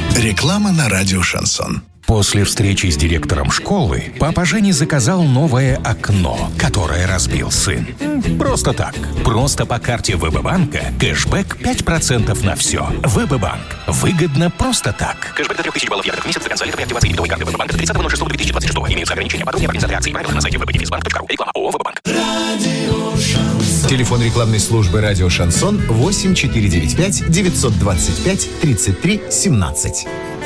Реклама на радио «Шансон». После встречи с директором школы папа Жени заказал новое окно, которое разбил сын. Просто так. Просто по карте ВБ-банка кэшбэк 5% на все. ВБ-банк. Выгодно просто так. Кэшбэк до 3000 баллов в месяц до конца лета при активации дебетовой карты ВБ-банка до 30.06.2026. Имеются ограничения. Подробнее по организации акций и правила на сайте www.bank.ru. Реклама ООО «ВБ-банк». Телефон рекламной службы «Радио Шансон» 8495 925 33 17.